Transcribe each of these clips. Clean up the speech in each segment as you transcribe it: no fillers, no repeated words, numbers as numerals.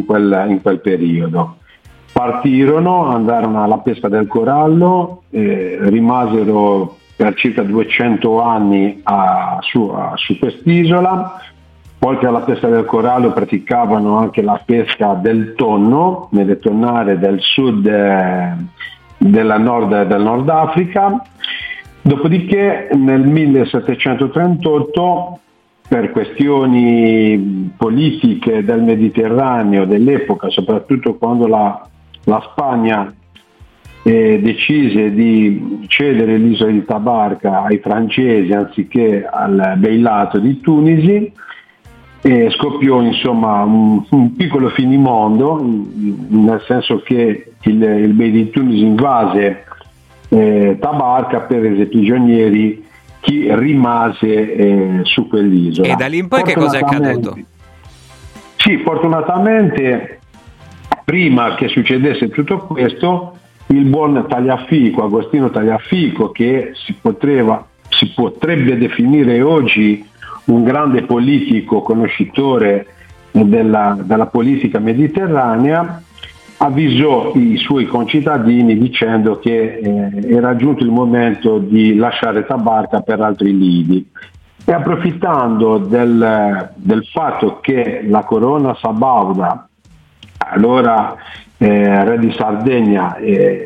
in quel periodo. Partirono, andarono alla pesca del corallo, rimasero per circa 200 anni su quest'isola. Oltre alla pesca del corallo praticavano anche la pesca del tonno nelle tonnare del sud del Nord Africa. Dopodiché nel 1738, per questioni politiche del Mediterraneo dell'epoca, soprattutto quando la Spagna decise di cedere l'isola di Tabarka ai francesi anziché al Beilato di Tunisi, e scoppiò insomma un piccolo finimondo, nel senso che il Bey di Tunisi invase Tabarka, prese prigionieri chi rimase su quell'isola. E da lì in poi che cosa è accaduto? Sì, fortunatamente prima che succedesse tutto questo, il buon Tagliafico, Agostino Tagliafico, che si potrebbe definire oggi un grande politico conoscitore della politica mediterranea, avvisò i suoi concittadini dicendo che era giunto il momento di lasciare Tabarka per altri lidi, e approfittando del fatto che la corona sabauda, allora re di Sardegna,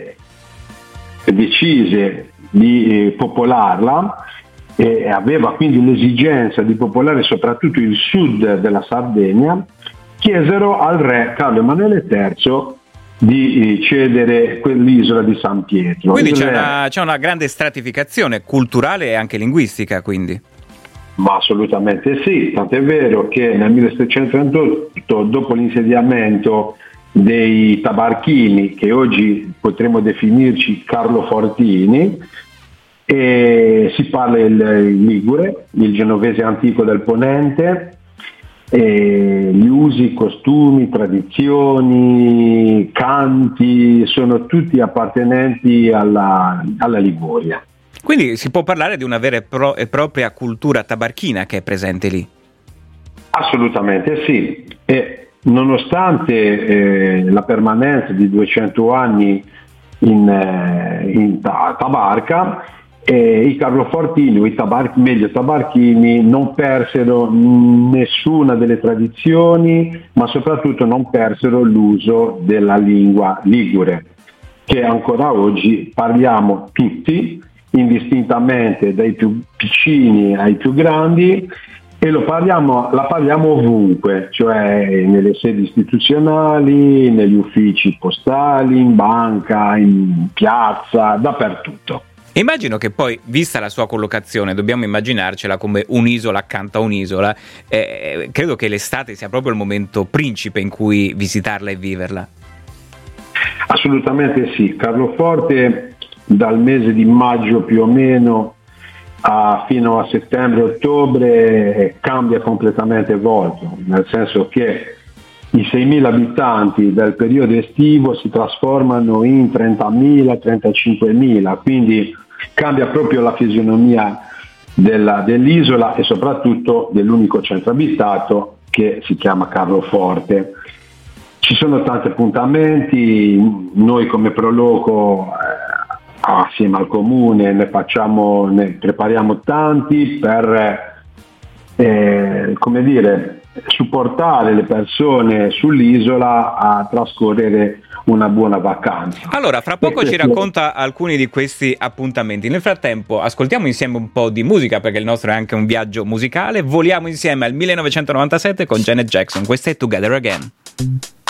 decise di popolarla, e aveva quindi l'esigenza di popolare soprattutto il sud della Sardegna, chiesero al re Carlo Emanuele III di cedere quell'isola di San Pietro. Quindi c'è una grande stratificazione culturale e anche linguistica, quindi. Ma assolutamente sì, tant'è vero che nel 1738, dopo l'insediamento dei tabarchini, che oggi potremmo definirci Carlofortini, si parla il ligure, il genovese antico del Ponente, gli usi, costumi, tradizioni, canti sono tutti appartenenti alla Liguria. Quindi si può parlare di una vera e propria cultura tabarchina che è presente lì? Assolutamente sì, e nonostante la permanenza di 200 anni in Tabarka, i Carlofortini o meglio tabarchini non persero nessuna delle tradizioni, ma soprattutto non persero l'uso della lingua ligure, che ancora oggi parliamo tutti, indistintamente dai più piccini ai più grandi, e la parliamo ovunque, cioè nelle sedi istituzionali, negli uffici postali, in banca, in piazza, dappertutto. Immagino che poi, vista la sua collocazione, dobbiamo immaginarcela come un'isola accanto a un'isola. Credo che l'estate sia proprio il momento principe in cui visitarla e viverla. Assolutamente sì. Carloforte dal mese di maggio più o meno fino a settembre-ottobre cambia completamente volto, nel senso che i 6.000 abitanti del periodo estivo si trasformano in 30.000, 35.000, quindi cambia proprio la fisionomia dell'isola e soprattutto dell'unico centro abitato che si chiama Carloforte. Ci sono tanti appuntamenti, noi come Proloco assieme al comune ne prepariamo tanti per supportare le persone sull'isola a trascorrere una buona vacanza. Allora, fra poco ci racconta alcuni di questi appuntamenti. Nel frattempo ascoltiamo insieme un po' di musica, perché il nostro è anche un viaggio musicale. Voliamo insieme al 1997 con Janet Jackson. Questa è Together Again.